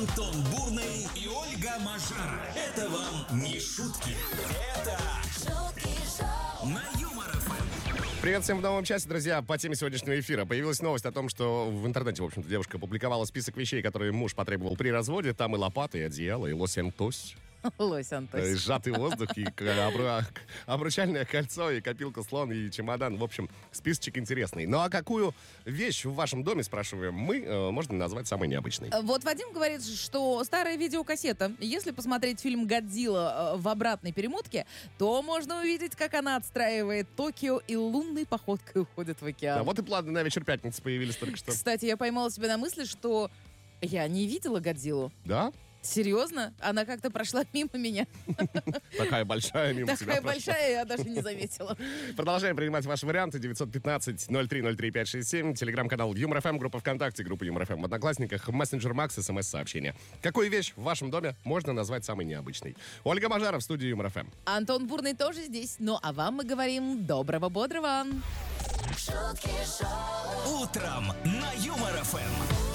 Антон Бурный и Ольга Мажара. Это вам не шутки. Это шутки шоу на Юмор ФМ. Привет всем в новом часе, друзья. По теме сегодняшнего эфира появилась новость о том, что в интернете, в общем-то, девушка опубликовала список вещей, которые муж потребовал при разводе. Там и лопата, и одеяло, и лосьантось. Лосьантось. Сжатый воздух, и обручальное кольцо, и копилка слон, и чемодан. В общем, списочек интересный. Ну а какую вещь в вашем доме, спрашиваем мы, можно назвать самой необычной? Вот Вадим говорит, что старая видеокассета, если посмотреть фильм «Годзилла» в обратной перемотке, то можно увидеть, как она отстраивает Токио и лунной походкой уходит в океан. Да, вот и планы на вечер пятницы появились только что. Кстати, я поймала себя на мысли, что я не видела «Годзиллу». Да? Серьезно? Она как-то прошла мимо меня. Такая большая мимо тебя Такая прошла. большая, я даже не заметила. Продолжаем принимать ваши варианты. 915-0303-567. Телеграм-канал Юмор ФМ, группа ВКонтакте, группа Юмор ФМ в Одноклассниках, мессенджер Макс, СМС-сообщение. Какую вещь в вашем доме можно назвать самой необычной? Ольга Мажара в студии Юмор ФМ. Антон Бурный тоже здесь. Ну, а вам мы говорим доброго, бодрого. шутки шоу утром на Юмор ФМ.